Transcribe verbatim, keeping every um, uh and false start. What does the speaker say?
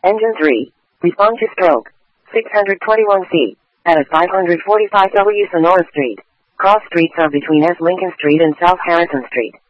Engine three. Respond to stroke. six hundred twenty-one C. At five hundred forty-five W Sonora Street. Cross streets are between S. Lincoln Street and South Harrison Street.